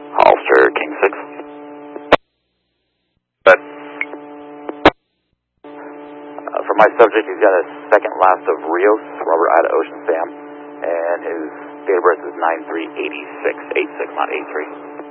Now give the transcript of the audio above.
Holster, King 6. But for my subject, he's got a second last of Rios, Robert Ida Ocean Sam, and his date of birth is 9386, 86, not 83.